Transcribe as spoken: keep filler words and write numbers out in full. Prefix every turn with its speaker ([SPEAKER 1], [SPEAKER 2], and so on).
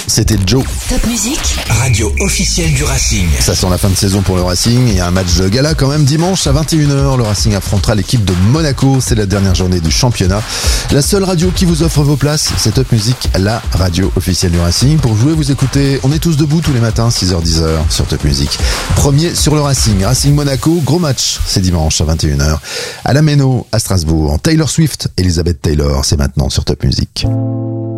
[SPEAKER 1] C'était Joe.
[SPEAKER 2] Top Musique,
[SPEAKER 3] radio officielle du Racing.
[SPEAKER 1] Ça sent la fin de saison pour le Racing. Il y a un match de gala quand même dimanche à vingt et une heures. Le Racing affrontera l'équipe de Monaco. C'est la dernière journée du championnat. La seule radio qui vous offre vos places, c'est Top Musique, la radio officielle du Racing. Pour jouer, vous écoutez On est tous debout tous les matins, six heures dix heures sur Top Musique. Premier sur le Racing. Racing Monaco, gros match. C'est dimanche à vingt et une heures. À la Méno, à Strasbourg. Taylor Swift, Elizabeth Taylor, c'est maintenant sur Top Musique.